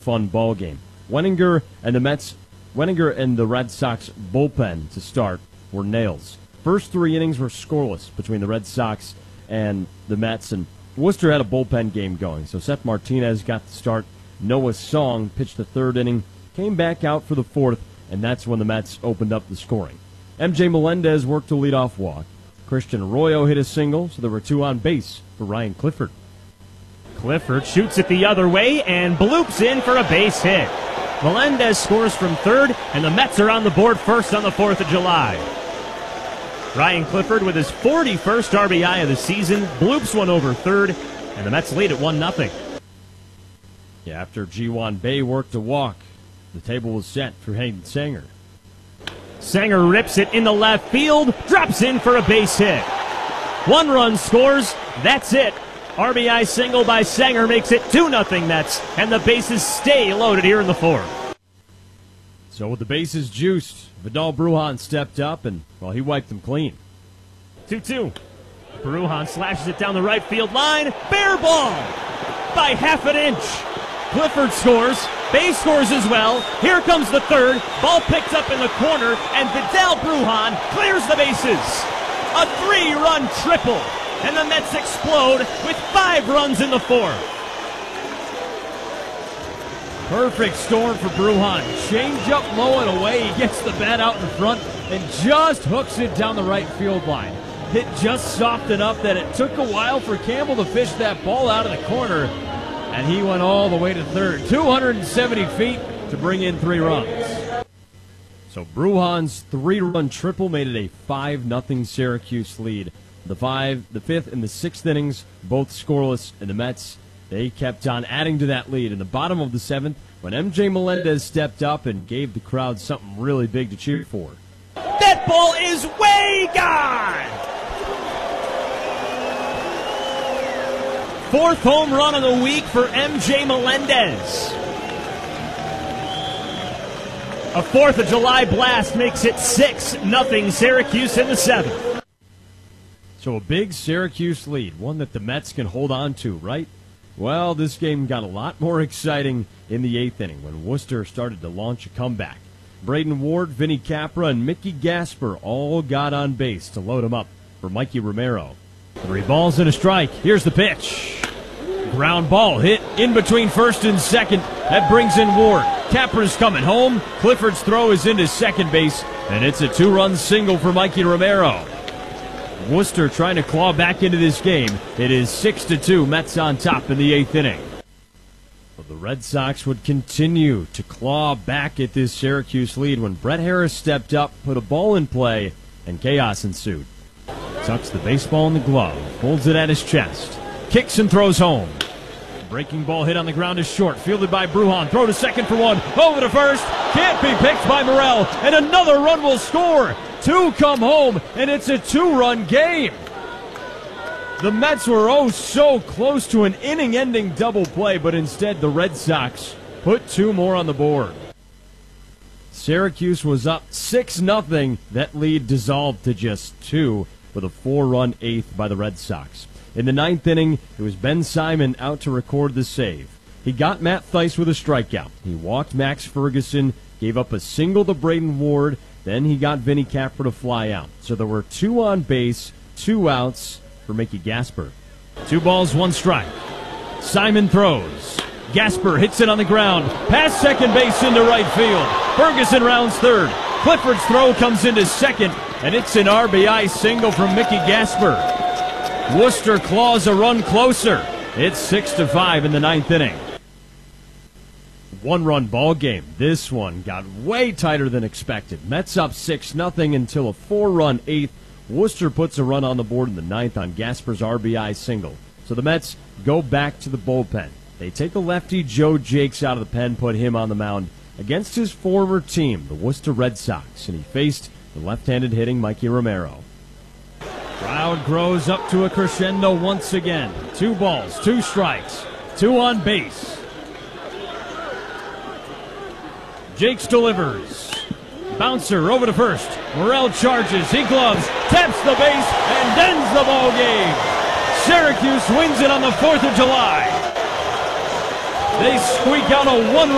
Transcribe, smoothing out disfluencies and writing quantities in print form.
fun ball game. Wenninger and the Red Sox bullpen to start were nails. First 3 innings were scoreless between the Red Sox and the Mets, and Worcester had a bullpen game going. So Seth Martinez got the start. Noah Song pitched the 3rd inning, came back out for the 4th, and that's when the Mets opened up the scoring. MJ Melendez worked a leadoff walk. Christian Arroyo hit a single, so there were 2 on base for Ryan Clifford. Clifford shoots it the other way and bloops in for a base hit. Melendez scores from 3rd, and the Mets are on the board first on the 4th of July. Ryan Clifford with his 41st RBI of the season, bloops one over 3rd, and the Mets lead at 1-0. Yeah, after Ji-Hwan Bae worked a walk, the table was set for Hayden Sanger. Sanger rips it in the left field, drops in for a base hit. 1 run scores, that's it. RBI single by Sanger makes it 2-0 Mets, and the bases stay loaded here in the 4th. So with the bases juiced, Vidal Brujan stepped up, and, well, he wiped them clean. 2-2. Brujan slashes it down the right field line. Bare ball by half an inch. Clifford scores. Bae scores as well. Here comes the 3rd. Ball picked up in the corner, and Vidal Brujan clears the bases. A 3-run triple, and the Mets explode with 5 runs in the 4th. Perfect storm for Brujan. Change up low and away. He gets the bat out in front and just hooks it down the right field line. Hit just soft enough that it took a while for Campbell to fish that ball out of the corner, and he went all the way to 3rd. 270 feet to bring in 3 runs. So Brujan's 3-run triple made it a 5-0 Syracuse lead. The 5th, and the 6th innings, both scoreless, and the Mets, they kept on adding to that lead. In the bottom of the 7th, when MJ Melendez stepped up and gave the crowd something really big to cheer for. That ball is way gone! 4th home run of the week for MJ Melendez. A 4th of July blast makes it 6-0 Syracuse in the 7th. So a big Syracuse lead, one that the Mets can hold on to, right? Well, this game got a lot more exciting in the 8th inning when Worcester started to launch a comeback. Braden Ward, Vinny Capra, and Mickey Gasper all got on base to load him up for Mikey Romero. 3 balls and a strike. Here's the pitch. Ground ball hit in between 1st and 2nd. That brings in Ward. Capra's coming home. Clifford's throw is into 2nd base, and it's a 2-run single for Mikey Romero. Worcester trying to claw back into this game. It is 6-2, Mets on top in the 8th inning. But the Red Sox would continue to claw back at this Syracuse lead when Brett Harris stepped up, put a ball in play, and chaos ensued. Tucks the baseball in the glove, holds it at his chest, kicks and throws home. Breaking ball hit on the ground is short, fielded by Brujan. Throw to 2nd for 1, over to 1st, can't be picked by Morel, and another run will score. 2 come home, and it's a 2-run game. The Mets were oh so close to an inning-ending double play, but instead the Red Sox put 2 more on the board. Syracuse was up 6-0. That lead dissolved to just 2 with a 4-run 8th by the Red Sox. In the 9th inning, it was Ben Simon out to record the save. He got Matt Theis with a strikeout. He walked Max Ferguson, gave up a single to Braden Ward, then he got Vinny Capra to fly out. So there were 2 on base, 2 outs for Mickey Gasper. 2 balls, 1 strike. Simon throws. Gasper hits it on the ground, past 2nd base into right field. Ferguson rounds 3rd. Clifford's throw comes into 2nd, and it's an RBI single from Mickey Gasper. Worcester claws a run closer. It's 6-5 in the 9th inning. 1-run ball game. This one got way tighter than expected. Mets up 6-0 until a 4-run 8th. Worcester puts a run on the board in the 9th on Gasper's RBI single. So the Mets go back to the bullpen. They take a lefty, Joe Jakes, out of the pen, put him on the mound against his former team, the Worcester Red Sox, and he faced the left-handed hitting Mikey Romero. Crowd grows up to a crescendo once again. 2 balls, 2 strikes, 2 on base. Jakes delivers. Bouncer over to 1st. Morel charges. He gloves, taps the base, and ends the ball game. Syracuse wins it on the 4th of July. They squeak out a 1-run